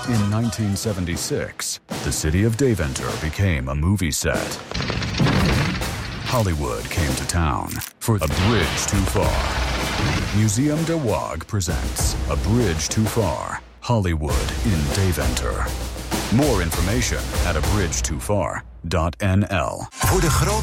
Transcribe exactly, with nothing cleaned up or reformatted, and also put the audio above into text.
In nineteen seventy-six, the city of Deventer became a movie set. Hollywood came to town for A Bridge Too Far. Museum de Waag presents A Bridge Too Far, Hollywood in Deventer. More information at a bridge too far dot n l. Voor de grote